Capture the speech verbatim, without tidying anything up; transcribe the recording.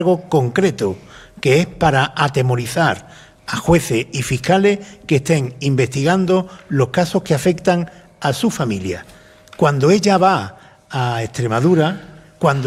algo concreto, que es para atemorizar a jueces y fiscales que estén investigando los casos que afectan a su familia. Cuando ella va a Extremadura, cuando